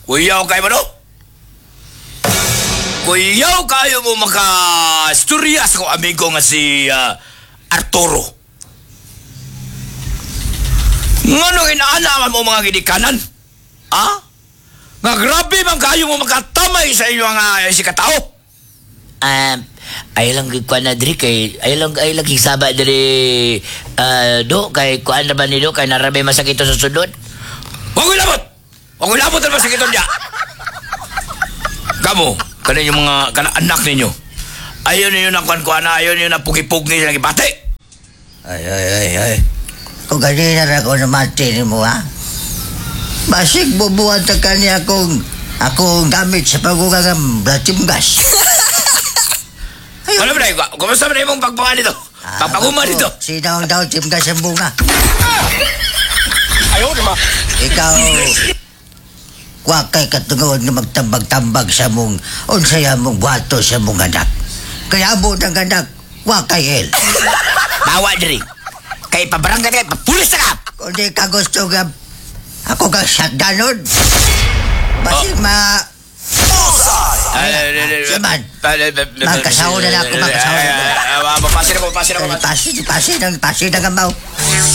Kuyaw kayo mo, no? Kuyaw kayo mo maka-istorya sa kong amigo nga si Arturo. Ngano inaanaman mo mga ginikanan? Ha? Nga grabe man kayo mo makatamay sa inyo nga si katao? Ay lang kuan na diri kay ay lang saba diri do kay kuan na ba ni do kay narabi masakit sa sudod. Wag ko labot na masakit niya. Kamu, kana yung mga kana anak ninyo. Ayaw ninyo na kuan ayaw ninyo na pugi-pugi sa gibate. Ay. Kung ganina na ako namati ni mo, ha? Basig bubuhat na kanya akong gamit sa pagugagam bratimgas. Ano ba na? Kumusta ba na yung pagpangan dito? Pagpaguma dito? Sino ang daw timgas ang bunga? Ayaw, di ba? Ikaw, wakay katungod nga magtambag-tambag sa mong unsaya mong buhato sa mong anak. Kaya mo ng anak, wakay el. Bawa diri. Kay pabarangay kay papulis na ka. Kung di ka gusto nga, ako kang shotgunon. Basig Siman, magkasawa na ako. Pasin ako. Pasin ang amaw.